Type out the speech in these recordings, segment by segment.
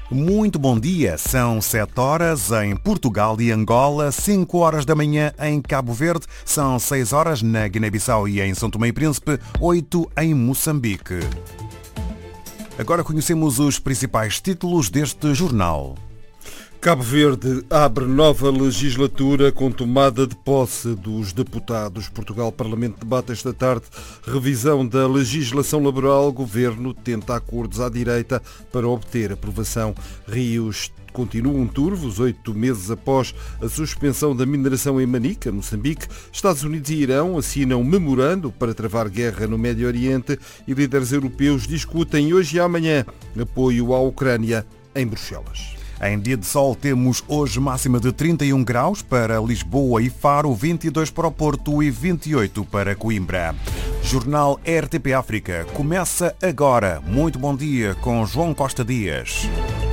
Muito bom dia, são 7 horas em Portugal e Angola, 5 horas da manhã em Cabo Verde, são 6 horas na Guiné-Bissau e em São Tomé e Príncipe, 8 em Moçambique. Agora conhecemos os principais títulos deste jornal. Cabo Verde abre nova legislatura com tomada de posse dos deputados. Portugal Parlamento debate esta tarde revisão da legislação laboral. Governo tenta acordos à direita para obter aprovação. Rios continuam turvos 8 meses após a suspensão da mineração em Manica, Moçambique. Estados Unidos e Irão assinam memorando para travar guerra no Médio Oriente e líderes europeus discutem hoje e amanhã apoio à Ucrânia em Bruxelas. Em dia de sol temos hoje máxima de 31 graus para Lisboa e Faro, 22 para o Porto e 28 para Coimbra. Jornal RTP África começa agora. Muito bom dia com João Costa Dias.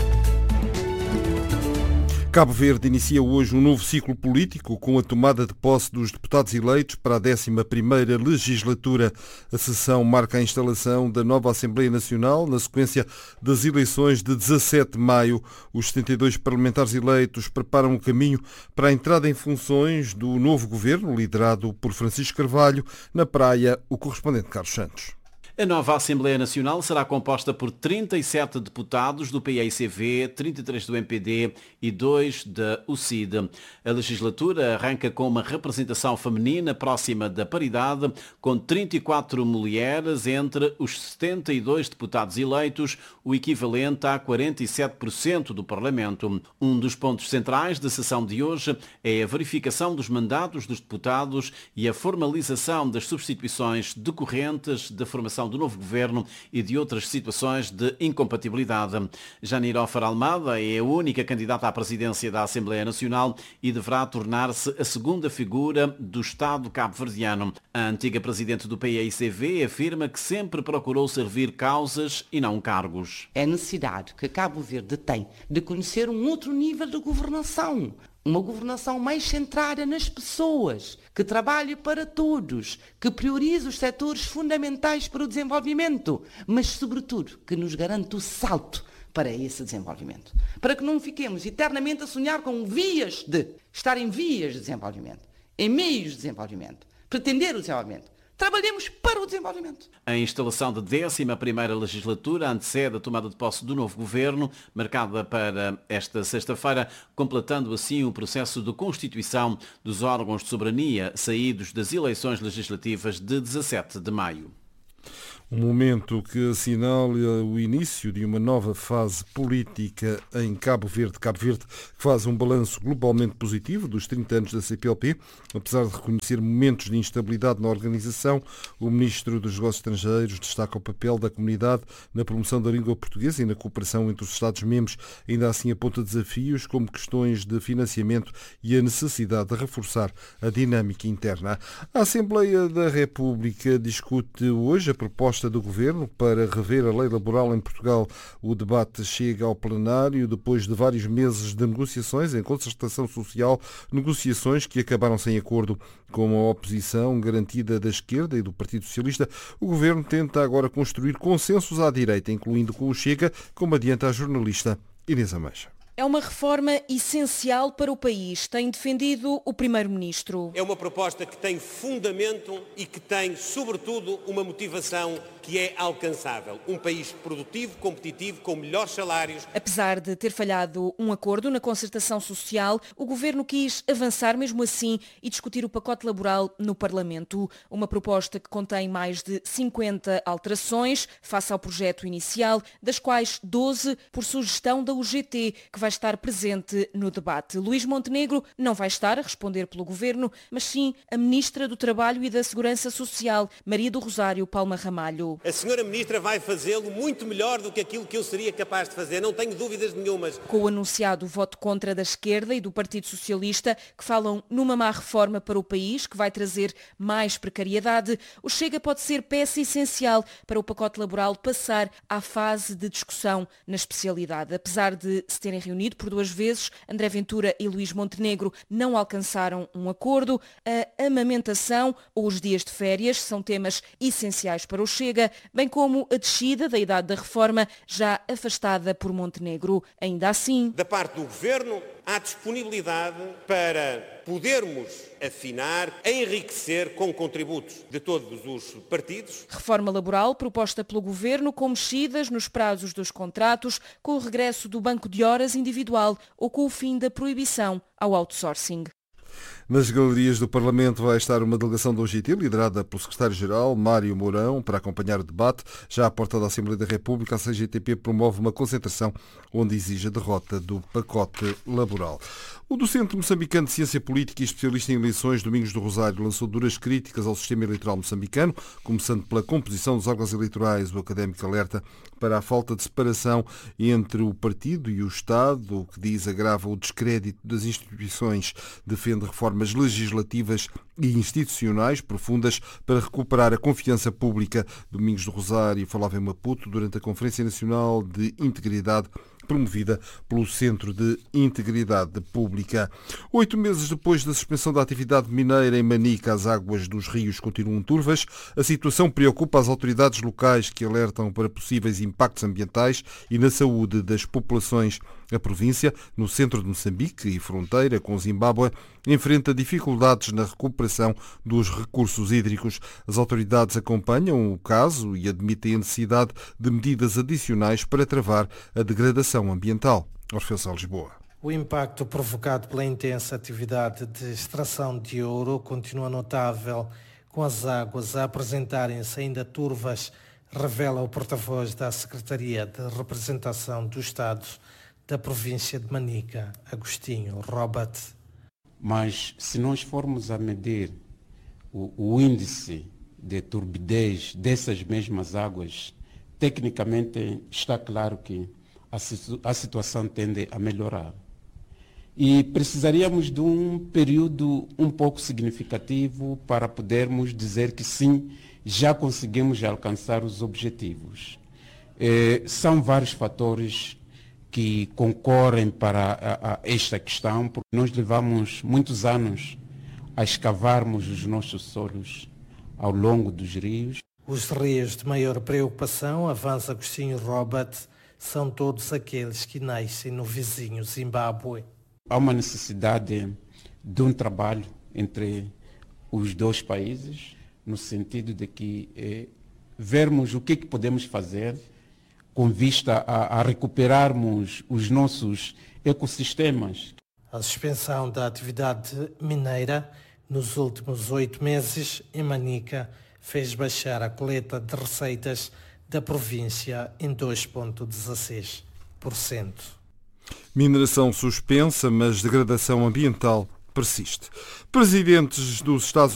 Cabo Verde inicia hoje um novo ciclo político com a tomada de posse dos deputados eleitos para a 11ª legislatura. A sessão marca a instalação da nova Assembleia Nacional na sequência das eleições de 17 de maio. Os 72 parlamentares eleitos preparam o caminho para a entrada em funções do novo governo, liderado por Francisco Carvalho. Na Praia, o correspondente Carlos Santos. A nova Assembleia Nacional será composta por 37 deputados do PAICV, 33 do MPD e 2 da UCID. A legislatura arranca com uma representação feminina próxima da paridade, com 34 mulheres entre os 72 deputados eleitos, o equivalente a 47% do Parlamento. Um dos pontos centrais da sessão de hoje é a verificação dos mandatos dos deputados e a formalização das substituições decorrentes da formação do novo governo e de outras situações de incompatibilidade. Janirofer Almada é a única candidata à presidência da Assembleia Nacional e deverá tornar-se a segunda figura do Estado cabo-verdiano. A antiga presidente do PAICV afirma que sempre procurou servir causas e não cargos. É a necessidade que Cabo Verde tem de conhecer um outro nível de governação. Uma governação mais centrada nas pessoas, que trabalhe para todos, que priorize os setores fundamentais para o desenvolvimento, mas, sobretudo, que nos garante o salto para esse desenvolvimento. Para que não fiquemos eternamente a sonhar com vias de estar em vias de desenvolvimento, em meios de desenvolvimento, pretender o desenvolvimento. Trabalhemos para o desenvolvimento. A instalação da 11ª legislatura antecede a tomada de posse do novo governo, marcada para esta sexta-feira, completando assim o processo de constituição dos órgãos de soberania saídos das eleições legislativas de 17 de maio. Um momento que assinala o início de uma nova fase política em Cabo Verde. Cabo Verde faz um balanço globalmente positivo dos 30 anos da CPLP, apesar de reconhecer momentos de instabilidade na organização. O Ministro dos Negócios Estrangeiros destaca o papel da comunidade na promoção da língua portuguesa e na cooperação entre os Estados-membros. Ainda assim aponta desafios como questões de financiamento e a necessidade de reforçar a dinâmica interna. A Assembleia da República discute hoje a proposta do Governo para rever a lei laboral em Portugal. O debate chega ao plenário depois de vários meses de negociações em concertação social, negociações que acabaram sem acordo. Com a oposição garantida da esquerda e do Partido Socialista, o Governo tenta agora construir consensos à direita, incluindo com o Chega, como adianta a jornalista Inês Ameixa. É uma reforma essencial para o país, tem defendido o Primeiro-Ministro. É uma proposta que tem fundamento e que tem, sobretudo, uma motivação que é alcançável. Um país produtivo, competitivo, com melhores salários. Apesar de ter falhado um acordo na concertação social, o Governo quis avançar mesmo assim e discutir o pacote laboral no Parlamento. Uma proposta que contém mais de 50 alterações face ao projeto inicial, das quais 12 por sugestão da UGT, que vai estar presente no debate. Luís Montenegro não vai estar a responder pelo Governo, mas sim a Ministra do Trabalho e da Segurança Social, Maria do Rosário Palma Ramalho. A senhora Ministra vai fazê-lo muito melhor do que aquilo que eu seria capaz de fazer, não tenho dúvidas nenhumas. Com o anunciado voto contra da esquerda e do Partido Socialista, que falam numa má reforma para o país, que vai trazer mais precariedade, o Chega pode ser peça essencial para o pacote laboral passar à fase de discussão na especialidade. Apesar de se terem reunido Unido por 2 vezes. André Ventura e Luís Montenegro não alcançaram um acordo. A amamentação ou os dias de férias são temas essenciais para o Chega, bem como a descida da idade da reforma, já afastada por Montenegro. Ainda assim, da parte do Governo, há disponibilidade para podermos afinar, enriquecer com contributos de todos os partidos. Reforma laboral proposta pelo Governo com mexidas nos prazos dos contratos, com o regresso do banco de horas individual ou com o fim da proibição ao outsourcing. Nas galerias do Parlamento vai estar uma delegação do OGT, liderada pelo secretário-geral Mário Mourão, para acompanhar o debate. Já à porta da Assembleia da República, a CGTP promove uma concentração onde exige a derrota do pacote laboral. O docente moçambicano de Ciência Política e especialista em eleições, Domingos do Rosário, lançou duras críticas ao sistema eleitoral moçambicano, começando pela composição dos órgãos eleitorais. O académico alerta para a falta de separação entre o partido e o Estado, o que diz agrava o descrédito das instituições. Defende reformas legislativas e institucionais profundas para recuperar a confiança pública. Domingos do Rosário falava em Maputo durante a Conferência Nacional de Integridade promovida pelo Centro de Integridade Pública. 8 meses depois da suspensão da atividade mineira em Manica, as águas dos rios continuam turvas. A situação preocupa as autoridades locais, que alertam para possíveis impactos ambientais e na saúde das populações. A província, no centro de Moçambique e fronteira com Zimbábue, enfrenta dificuldades na recuperação dos recursos hídricos. As autoridades acompanham o caso e admitem a necessidade de medidas adicionais para travar a degradação ambiental. Orfeu Sá, Lisboa. O impacto provocado pela intensa atividade de extração de ouro continua notável, com as águas a apresentarem-se ainda turvas, revela o porta-voz da Secretaria de Representação do Estado da província de Manica, Agostinho Robert. Mas se nós formos a medir o índice de turbidez dessas mesmas águas, tecnicamente está claro que a situação tende a melhorar. E precisaríamos de um período um pouco significativo para podermos dizer que sim, já conseguimos alcançar os objetivos. São vários fatores que concorrem para esta questão, porque nós levamos muitos anos a escavarmos os nossos solos ao longo dos rios. Os rios de maior preocupação, avança Agostinho Robert, são todos aqueles que nascem no vizinho Zimbábue. Há uma necessidade de um trabalho entre os dois países, no sentido de que vermos o que podemos fazer com vista a recuperarmos os nossos ecossistemas. A suspensão da atividade mineira nos últimos 8 meses em Manica fez baixar a coleta de receitas da província em 2,16%. Mineração suspensa, mas degradação ambiental persiste. Presidentes dos Estados